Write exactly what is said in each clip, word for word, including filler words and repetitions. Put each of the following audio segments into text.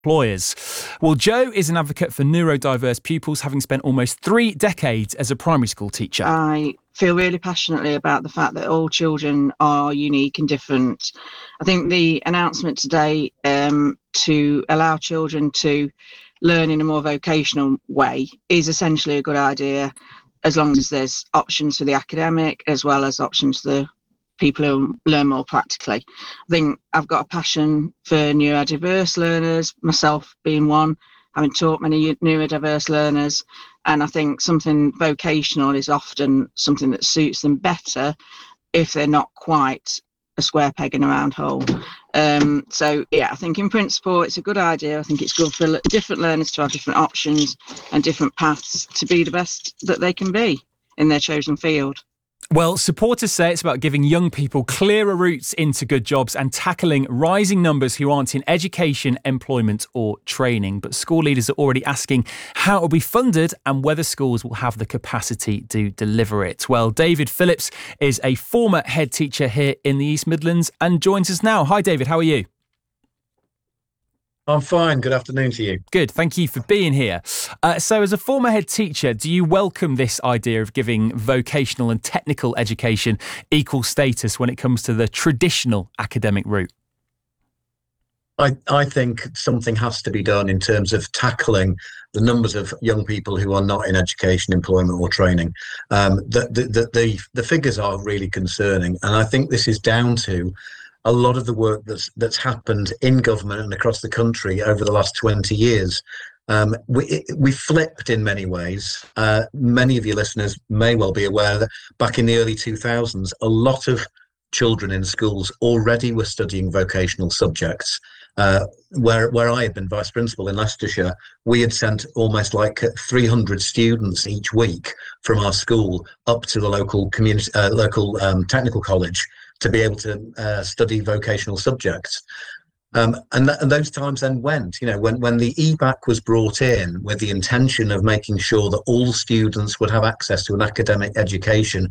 employers. Well, Joe is an advocate for neurodiverse pupils, having spent almost three decades as a primary school teacher. I feel really passionately about the fact that all children are unique and different. I think the announcement today um, to allow children to learn in a more vocational way is essentially a good idea, as long as there's options for the academic as well as options for the people who learn more practically. I think I've got a passion for neurodiverse learners, myself being one, having taught many neurodiverse learners, and I think something vocational is often something that suits them better if they're not quite a square peg in a round hole. Um, so, yeah, I think in principle it's a good idea. I think it's good for different learners to have different options and different paths to be the best that they can be in their chosen field. Well, supporters say it's about giving young people clearer routes into good jobs and tackling rising numbers who aren't in education, employment or training. But school leaders are already asking how it will be funded and whether schools will have the capacity to deliver it. Well, David Phillips is a former head teacher here in the East Midlands and joins us now. Hi, David. How are you? I'm fine. Good afternoon to you. Good. Thank you for being here. Uh, so as a former head teacher, do you welcome this idea of giving vocational and technical education equal status when it comes to the traditional academic route? I, I think something has to be done in terms of tackling the numbers of young people who are not in education, employment or training. Um, the, the, the, the, the figures are really concerning. And I think this is down to a lot of the work that's that's happened in government and across the country over the last twenty years. Um, we it, we flipped in many ways. Uh, many of your listeners may well be aware that back in the early two thousands, a lot of children in schools already were studying vocational subjects. Uh, where where I had been vice principal in Leicestershire, we had sent almost like three hundred students each week from our school up to the local community, uh, local um, technical college, to be able to uh, study vocational subjects. Um, and, th- and those times then went, you know, when, when the E B A C was brought in with the intention of making sure that all students would have access to an academic education,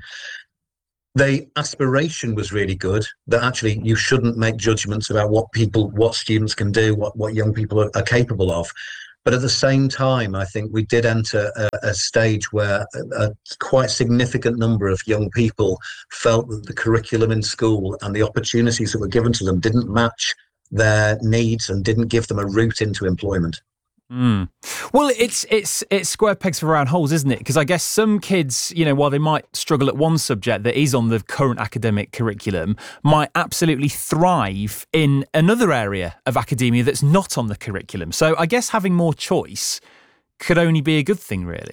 the aspiration was really good, that actually you shouldn't make judgments about what people, what students can do, what, what young people are, are capable of. But at the same time, I think we did enter a, a stage where a, a quite significant number of young people felt that the curriculum in school and the opportunities that were given to them didn't match their needs and didn't give them a route into employment. Mm. Well, it's it's it's square pegs for round holes, isn't it? Because I guess some kids, you know, while they might struggle at one subject that is on the current academic curriculum, might absolutely thrive in another area of academia that's not on the curriculum. So I guess having more choice could only be a good thing, really.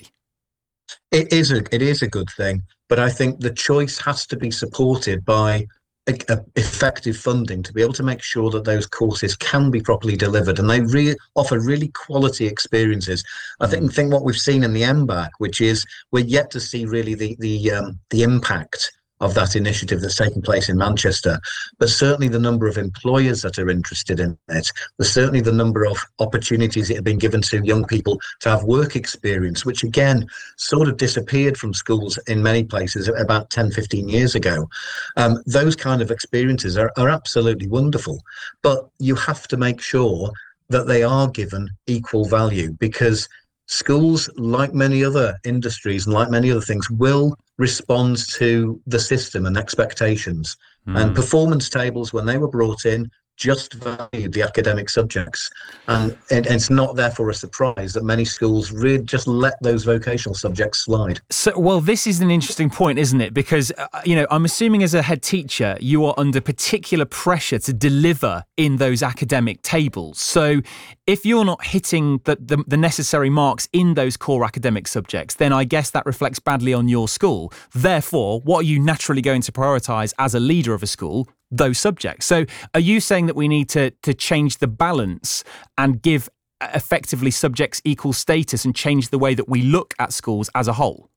It is a it is a good thing, but I think the choice has to be supported by A, a effective funding to be able to make sure that those courses can be properly delivered and they re- offer really quality experiences. I think think what we've seen in the M B A C, which is we're yet to see really the the um, the impact of that initiative that's taking place in Manchester, but certainly the number of employers that are interested in it, there's certainly the number of opportunities that have been given to young people to have work experience, which again sort of disappeared from schools in many places about ten, fifteen years ago. Um, those kind of experiences are, are absolutely wonderful, but you have to make sure that they are given equal value, because schools, like many other industries and like many other things, will respond to the system and expectations. Mm. And performance tables, when they were brought in, just valued the academic subjects. And, and it's not therefore a surprise that many schools really just let those vocational subjects slide. So, well, this is an interesting point, isn't it? Because, uh, you know, I'm assuming as a head teacher, you are under particular pressure to deliver in those academic tables. So if you're not hitting the, the, the necessary marks in those core academic subjects, then I guess that reflects badly on your school. Therefore, what are you naturally going to prioritise as a leader of a school? Those subjects. So are you saying that we need to to change the balance and give effectively subjects equal status and change the way that we look at schools as a whole?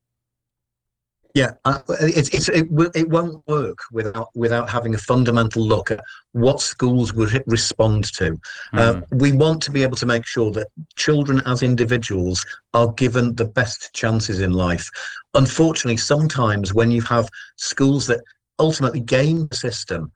Yeah, uh, it's it's it, will, it won't work without without having a fundamental look at what schools would respond to. Mm. Uh, we want to be able to make sure that children as individuals are given the best chances in life. Unfortunately, sometimes when you have schools that ultimately game the system,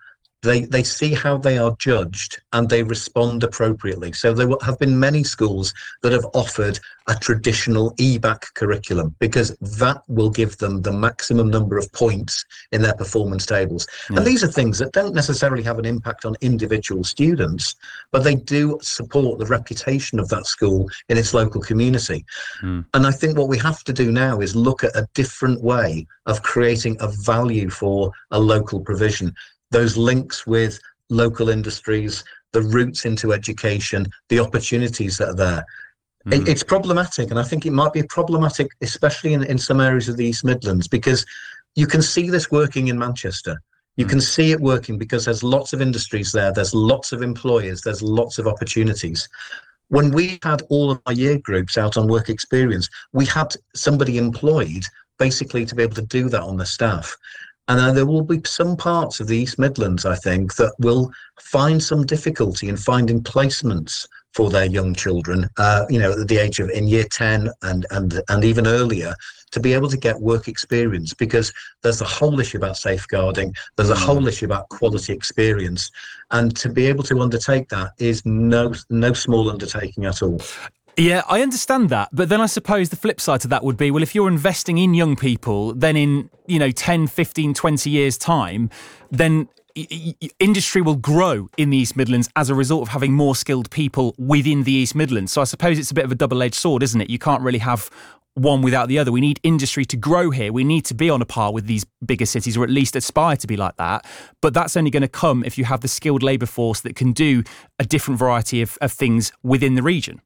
They they see how they are judged and they respond appropriately. So there have been many schools that have offered a traditional E B A C curriculum because that will give them the maximum number of points in their performance tables. Yeah. And these are things that don't necessarily have an impact on individual students, but they do support the reputation of that school in its local community. Mm. And I think what we have to do now is look at a different way of creating a value for a local provision. Those links with local industries, the routes into education, the opportunities that are there. Mm. It, it's problematic, and I think it might be problematic, especially in, in some areas of the East Midlands, because you can see this working in Manchester. You mm. can see it working because there's lots of industries there, there's lots of employers, there's lots of opportunities. When we had all of our year groups out on work experience, we had somebody employed basically to be able to do that on the staff. And uh, there will be some parts of the East Midlands, I think, that will find some difficulty in finding placements for their young children, uh, you know, at the age of in year ten and, and, and even earlier, to be able to get work experience, because there's a whole issue about safeguarding, there's a whole issue about quality experience. And to be able to undertake that is no no small undertaking at all. Yeah, I understand that. But then I suppose the flip side to that would be, well, if you're investing in young people, then in, you know, ten, fifteen, twenty years time, then industry will grow in the East Midlands as a result of having more skilled people within the East Midlands. So I suppose it's a bit of a double-edged sword, isn't it? You can't really have one without the other. We need industry to grow here. We need to be on a par with these bigger cities, or at least aspire to be like that. But that's only going to come if you have the skilled labour force that can do a different variety of, of things within the region.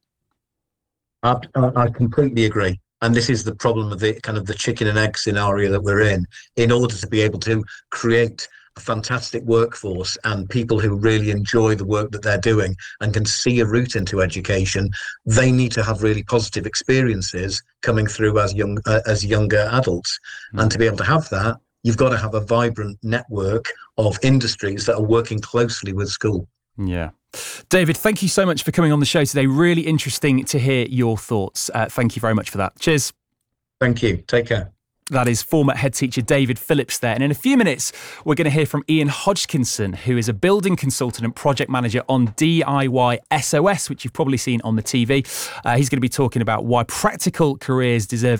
I, I completely agree. And this is the problem of the kind of the chicken and egg scenario that we're in. In order to be able to create a fantastic workforce and people who really enjoy the work that they're doing and can see a route into education, they need to have really positive experiences coming through as young uh, as younger adults. Mm. And to be able to have that, you've got to have a vibrant network of industries that are working closely with school. Yeah. David, thank you so much for coming on the show today. Really interesting to hear your thoughts. Uh, thank you very much for that. Cheers. Thank you. Take care. That is former head teacher David Phillips there. And in a few minutes, we're going to hear from Ian Hodgkinson, who is a building consultant and project manager on D I Y S O S, which you've probably seen on the T V. Uh, he's going to be talking about why practical careers deserve